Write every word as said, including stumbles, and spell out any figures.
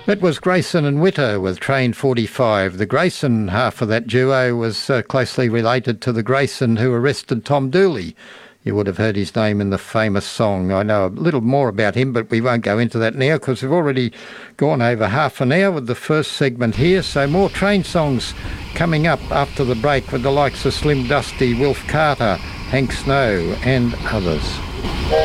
That was Grayson and Witter with Train forty-five. The Grayson half of that duo was uh, closely related to the Grayson who arrested Tom Dooley. You would have heard his name in the famous song. I know a little more about him, but we won't go into that now because we've already gone over half an hour with the first segment here. So more train songs coming up after the break with the likes of Slim Dusty, Wilf Carter, Hank Snow and others.